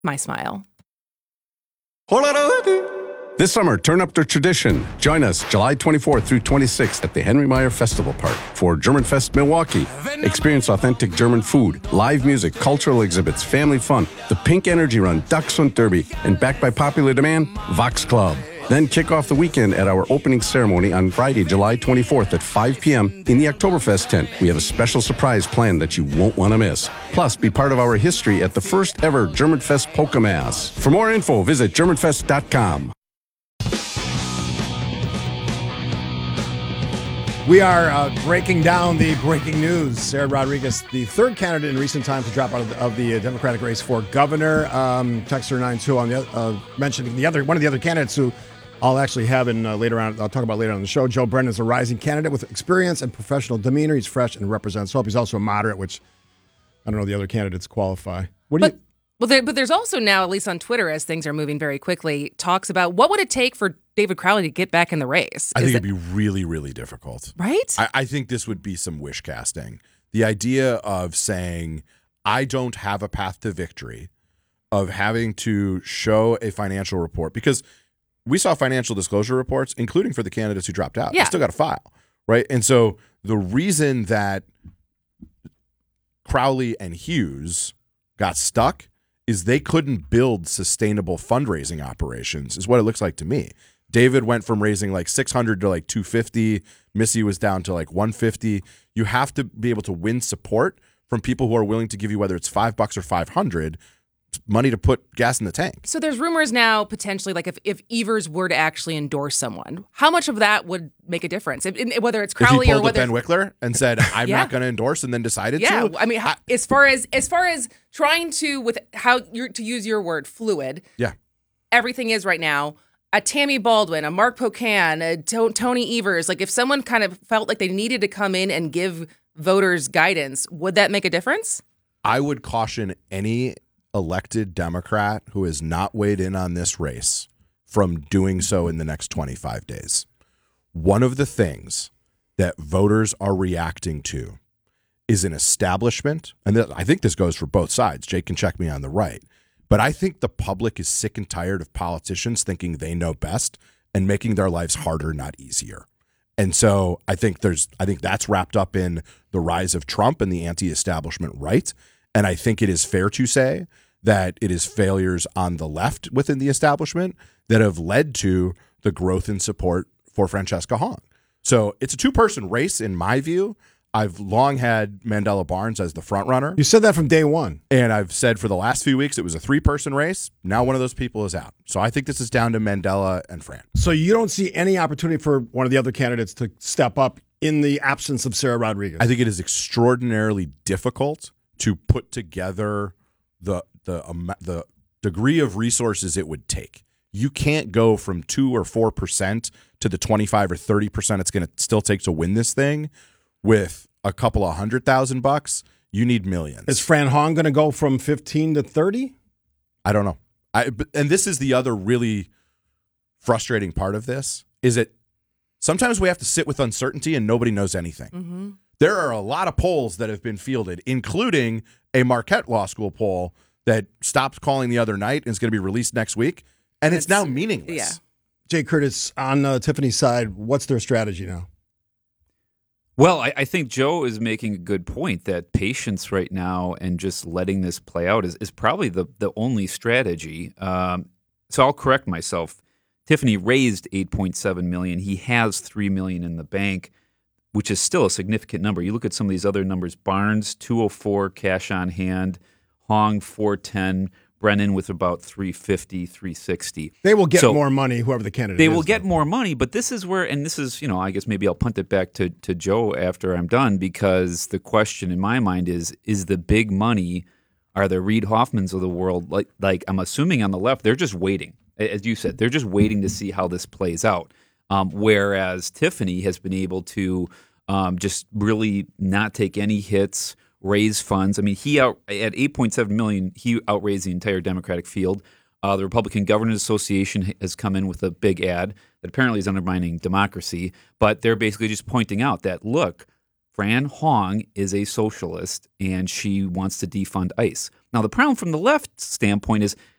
my smile. This summer, turn up the tradition. Join us July 24th through 26th at the Henry Meyer Festival Park for Germanfest Milwaukee. Experience authentic German food, live music, cultural exhibits, family fun, the Pink Energy Run, Dachshund Derby, and backed by popular demand, Vox Club. Then kick off the weekend at our opening ceremony on Friday, July 24th at 5 p.m. in the Oktoberfest tent. We have a special surprise planned that you won't want to miss. Plus, be part of our history at the first ever Germanfest Polka Mass. For more info, visit germanfest.com. We are breaking down the breaking news. Sarah Rodriguez, the third candidate in recent times to drop out of the Democratic race for governor. Texter 92 on the mentioning one of the other candidates who I'll actually have later on. I'll talk about later on the show. Joe Brennan is a rising candidate with experience and professional demeanor. He's fresh and represents hope. He's also a moderate, which I don't know the other candidates qualify. But there's also now, at least on Twitter, as things are moving very quickly, talks about what would it take for David Crowley to get back in the race. I think it'd be really, really difficult. Right? I think this would be some wish casting. The idea of saying, I don't have a path to victory, of having to show a financial report, because we saw financial disclosure reports, including for the candidates who dropped out. Yeah. They still got to file, right? And so the reason that Crowley and Hughes got stuck is they couldn't build sustainable fundraising operations, is what it looks like to me. David went from raising like 600 to like 250. Missy was down to like 150. You have to be able to win support from people who are willing to give you, whether it's $5 or 500, money to put gas in the tank. So there's rumors now potentially, like if Evers were to actually endorse someone, how much of that would make a difference? Whether it's Crowley if he or pulled whether Ben Wickler and said, "I'm Yeah. not going to endorse," and then decided yeah, to. I mean, as far as trying to, with how you're to use your word, fluid. Yeah. Everything is right now. A Tammy Baldwin, a Mark Pocan, a Tony Evers. Like if someone kind of felt like they needed to come in and give voters guidance, would that make a difference? I would caution any elected Democrat who has not weighed in on this race from doing so in the next 25 days. One of the things that voters are reacting to is an establishment, and I think this goes for both sides. Jake can check me on the right. But I think the public is sick and tired of politicians thinking they know best and making their lives harder, not easier. And so I think that's wrapped up in the rise of Trump and the anti-establishment right. And I think it is fair to say that it is failures on the left within the establishment that have led to the growth in support for Francesca Hong. So it's a two-person race in my view. I've long had Mandela Barnes as the front runner. You said that from day one. And I've said for the last few weeks it was a three-person race. Now one of those people is out. So I think this is down to Mandela and Fran. So you don't see any opportunity for one of the other candidates to step up in the absence of Sarah Rodriguez? I think it is extraordinarily difficult to put together the degree of resources it would take. You can't go from 2 or 4% to the 25 or 30% it's going to still take to win this thing with a couple of $100,000. You need millions. Is Fran Hong going to go from 15 to 30? I don't know. And this is the other really frustrating part of this, is that sometimes we have to sit with uncertainty and nobody knows anything. Mm-hmm. There are a lot of polls that have been fielded, including a Marquette Law School poll that stopped calling the other night and is going to be released next week. And it's now meaningless. Yeah. Jay Curtis, on Tiffany's side, what's their strategy now? Well, I think Joe is making a good point that patience right now and just letting this play out is probably the only strategy. So I'll correct myself. Tiffany raised $8.7 million. He has $3 million in the bank, which is still a significant number. You look at some of these other numbers: Barnes, 204 cash on hand, Hong, 410, Brennan with about 350, 360. They will get more money, whoever the candidate is. They will get more money, but this is where, and this is, I guess maybe I'll punt it back to Joe after I'm done, because the question in my mind is the big money, are the Reid Hoffmans of the world, like I'm assuming on the left, they're just waiting. As you said, they're just waiting to see how this plays out. Whereas Tiffany has been able to just really not take any hits, raise funds. I mean, at $8.7 million, he outraised the entire Democratic field. The Republican Governors Association has come in with a big ad that apparently is undermining democracy, but they're basically just pointing out that, look, Fran Hong is a socialist and she wants to defund ICE. Now, the problem from the left standpoint is